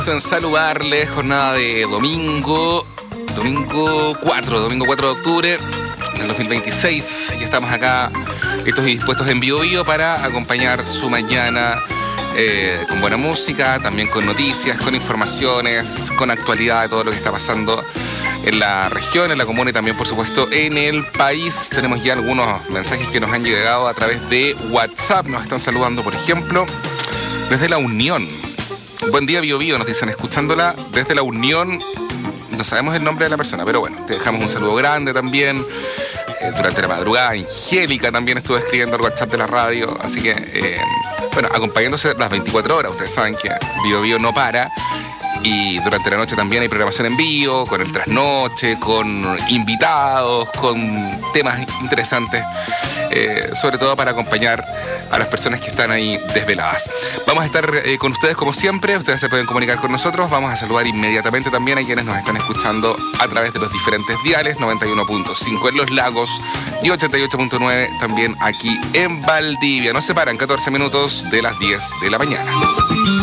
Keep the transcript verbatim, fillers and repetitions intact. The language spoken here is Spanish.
En saludarles, jornada de domingo, domingo cuatro, domingo cuatro de octubre del dos mil veintiséis. Ya estamos acá, listos y dispuestos en Bio Bio para acompañar su mañana eh, con buena música, también con noticias, con informaciones, con actualidad de todo lo que está pasando en la región, en la comuna y también, por supuesto, en el país. Tenemos ya algunos mensajes que nos han llegado a través de WhatsApp. Nos están saludando, por ejemplo, desde La Unión. Buen día, Bio Bio, nos dicen, escuchándola desde La Unión. No sabemos el nombre de la persona, pero bueno, te dejamos un saludo grande también. Eh, durante la madrugada, Angélica también estuvo escribiendo al WhatsApp de la radio. Así que, eh, bueno, acompañándose las veinticuatro horas. Ustedes saben que Bio Bio no para. Y durante la noche también hay programación en vivo, con el trasnoche, con invitados, con temas interesantes, eh, sobre todo para acompañar a las personas que están ahí desveladas. Vamos a estar eh, con ustedes como siempre, ustedes se pueden comunicar con nosotros, vamos a saludar inmediatamente también a quienes nos están escuchando a través de los diferentes diales, noventa y uno punto cinco en Los Lagos y ochenta y ocho punto nueve también aquí en Valdivia. Nos separan catorce minutos de las diez de la mañana.